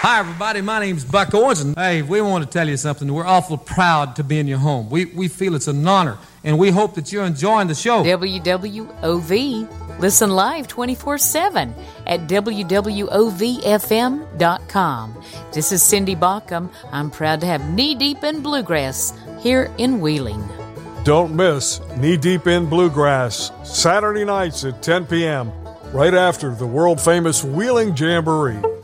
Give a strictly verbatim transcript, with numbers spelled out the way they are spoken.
Hi, everybody. My name's Buck Owens, and hey, we want to tell you something. We're awful proud to be in your home. We we feel it's an honor, and we hope that you're enjoying the show. W W O V. Listen live twenty-four seven at W W O V F M dot com. This is Cindy Baucom. I'm proud to have Knee Deep in Bluegrass here in Wheeling. Don't miss Knee Deep in Bluegrass, Saturday nights at ten p.m., right after the world-famous Wheeling Jamboree.